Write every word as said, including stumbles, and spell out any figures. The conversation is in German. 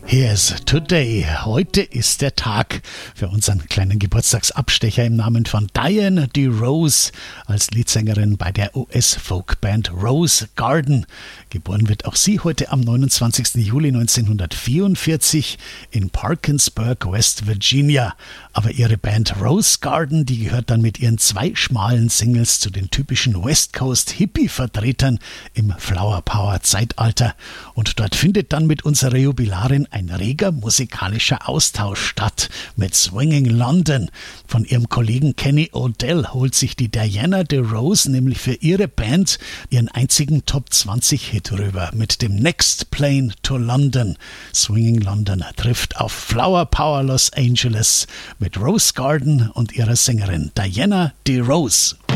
Here's Today. Heute ist der Tag für unseren kleinen Geburtstagsabstecher im Namen von Diane DeRose als Leadsängerin bei der U S-Folkband Rose Garden. Geboren wird auch sie heute am neunundzwanzigsten Juli neunzehnhundertvierundvierzig in Parkinsburg, West Virginia. Aber ihre Band Rose Garden, die gehört dann mit ihren zwei schmalen Singles zu den typischen West Coast Hippie-Vertretern im Flower Power Zeitalter. Und dort findet dann mit unserer Jubilarin ein reger musikalischer Austausch statt mit Swinging London. Von ihrem Kollegen Kenny Odell holt sich die Diana DeRose nämlich für ihre Band ihren einzigen Top zwanzig Hit rüber mit dem Next Plane to London. Swinging London trifft auf Flower Power Los Angeles mit Rose Garden und ihrer Sängerin Diana DeRose.